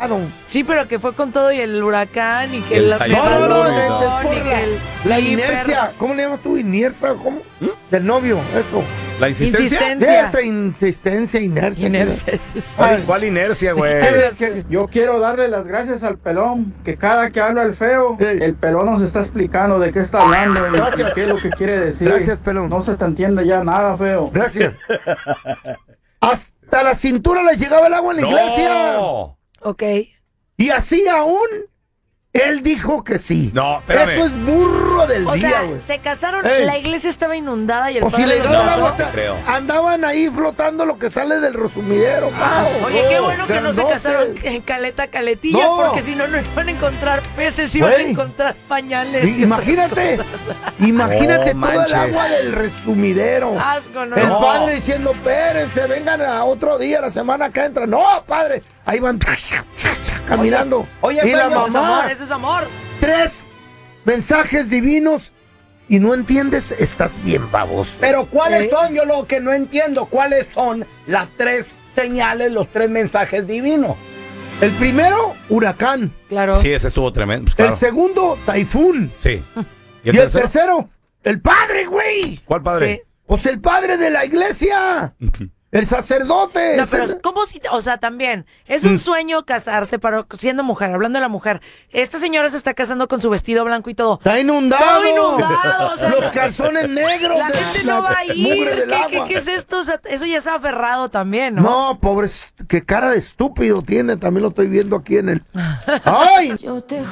inundado. Sí, pero que fue con todo y el huracán y que El la typhoon. La inercia, ¿cómo le llamas tú? ¿Inercia? ¿Cómo? Del novio, eso. ¿La insistencia? Esa inercia. Inercia. ¿Cuál inercia, güey? Yo quiero darle las gracias al pelón, que cada que habla el feo, el pelón nos está explicando de qué está hablando y qué es lo que quiere decir. Gracias, pelón. No se te entiende ya nada, feo. Gracias. Hasta la cintura les llegaba el agua en la iglesia. Ok. Y así aún, él dijo que sí. No, espérame. Eso es burro del O día, sea, güey. se casaron, Ey. la iglesia estaba inundada y el O si padre le los llegaba el casó. agua, creo. andaban ahí flotando lo que sale del resumidero. Oye, qué bueno que no se grandote. casaron en caletilla, No. porque si no, no iban a encontrar peces, iban a Güey. encontrar pañales. y Imagínate, otras cosas. imagínate No todo el manches. agua del resumidero. Asco, ¿no? El No. padre diciendo, espérense, vengan a otro día, la semana que entra. No, padre, ahí van caminando. Oye, y la Feño, Eso es amor, mamá, eso es amor. 3 mensajes divinos y no entiendes, estás bien baboso. Pero ¿cuáles son? Yo lo que no entiendo, ¿cuáles son las 3 señales, los 3 mensajes divinos? El primero, huracán. Claro. Sí, ese estuvo tremendo. Pues, claro. El segundo, taifún. Sí. Y el tercero, el padre, güey. ¿Cuál padre? Sí. Pues el padre de la iglesia. El sacerdote. No, pero ¿cómo si, o sea, también, es un sueño casarte para, siendo mujer, hablando de la mujer. Esta señora se está casando con su vestido blanco y todo. Está inundado. Todo inundado, o sea, los calzones negros. La de gente no va a mugre ir. del agua. ¿Qué es esto? O sea, eso ya está aferrado también, ¿no? No, pobre, qué cara de estúpido tiene. También lo estoy viendo aquí en el. ¡Ay!